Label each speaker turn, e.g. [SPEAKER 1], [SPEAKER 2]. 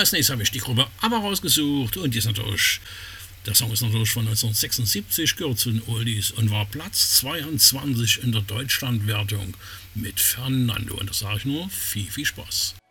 [SPEAKER 1] als nächstes habe ich die Gruppe ABBA rausgesucht und der Song ist natürlich von 1976, gehört zu den Oldies und war Platz 22 in der Deutschlandwertung mit Fernando. Und da sage ich nur, viel Spaß.